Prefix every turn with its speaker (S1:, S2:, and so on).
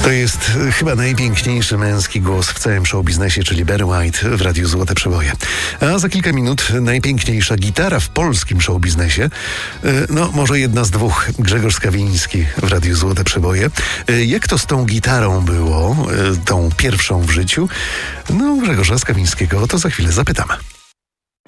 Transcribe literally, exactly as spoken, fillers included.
S1: To jest chyba najpiękniejszy męski głos w całym showbiznesie, czyli Barry White w Radiu Złote Przeboje. A za kilka minut najpiękniejsza gitara w polskim showbiznesie. No, może jedna z dwóch. Grzegorz Skawiński w Radiu Złote Przeboje. Jak to z tą gitarą było, tą pierwszą w życiu? No, Grzegorza Skawińskiego to za chwilę zapytamy.